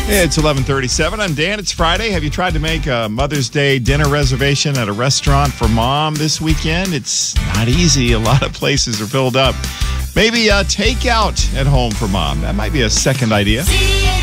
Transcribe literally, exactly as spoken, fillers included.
It's eleven thirty-seven. I'm Dan. It's Friday. Have you tried to make a Mother's Day dinner reservation at a restaurant for mom this weekend? It's not easy. A lot of places are filled up. Maybe a takeout at home for mom. That might be a second idea.